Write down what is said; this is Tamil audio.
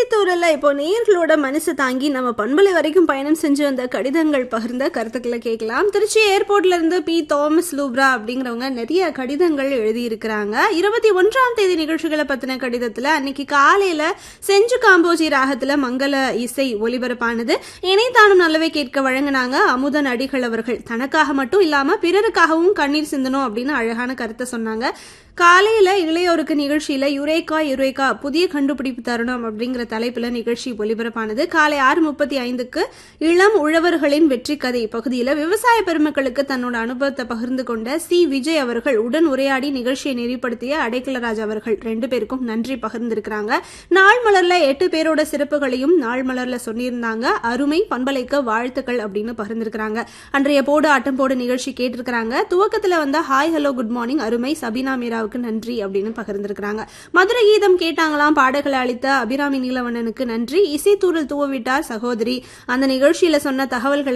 இசைத்தூரல்ல இப்போ நேர்களோட மனசு தாங்கி நம்ம பண்பலை வரைக்கும் பயணம் செஞ்சு வந்த கடிதங்கள் பகிர்ந்த கருத்துக்களை கேட்கலாம். திருச்சி ஏர்போர்ட்ல இருந்து பி தாமஸ் லூப்ரா அப்படிங்கிறவங்க நிறைய கடிதங்கள் எழுதியிருக்கிறாங்க. 21ஆம் தேதி நிகழ்ச்சிகளை பத்தின கடிதத்துல அன்னைக்கு காலையில செஞ்சு காம்போஜி ராகத்துல மங்கள இசை ஒலிபரப்பானது. இணைத்தானும் நல்லவே கேட்க வழங்கினாங்க அமுதன் அடிகள் அவர்கள். தனக்காக மட்டும் இல்லாம பிறருக்காகவும் கண்ணீர் சிந்தணும் அப்படின்னு அழகான கருத்தை சொன்னாங்க. காலையில இளையோருக்கு நிகழ்ச்சியில யுரேகா யுரேகா புதிய கண்டுபிடிப்பு தருணம் அப்படிங்கிற தலைப்புல நிகழ்ச்சி ஒலிபரப்பானது. காலை 6:35க்கு இளம் உழவர்களின் வெற்றி கதை பகுதியில விவசாய பெருமக்களுக்கு தன்னோட அனுபவத்தை பகிர்ந்து கொண்ட சி விஜய் அவர்கள் உடன் உரையாடி நிகழ்ச்சியை நெறிப்படுத்திய அடைக்கலராஜ் அவர்கள் 2 பேருக்கும் நன்றி பகிர்ந்திருக்கிறாங்க. நாள் மலர்ல 8 பேரோட சிறப்புகளையும் நாள் மலர்ல சொல்லியிருந்தாங்க. அருமை பண்பலைக்கு வாழ்த்துக்கள் அப்படின்னு பகிர்ந்திருக்கிறாங்க. அன்றைய போடு ஆட்டம் போடு நிகழ்ச்சி கேட்டிருக்கிறாங்க. துவக்கத்துல வந்த ஹாய் ஹலோ குட் மார்னிங் அருமை சபினா மீரா நன்றி அப்படின்னு பகிர்ந்திருக்கிறாங்க. மதுரை கீதம் கேட்டாங்களாம். பாடல்களை அளித்த அபிராமி நீலவண்ணனுக்கு நன்றி. இசைத்தூரல் தூவவிட்டார் சகோதரி. அந்த நிகழ்ச்சியில சொன்ன தகவல்கள்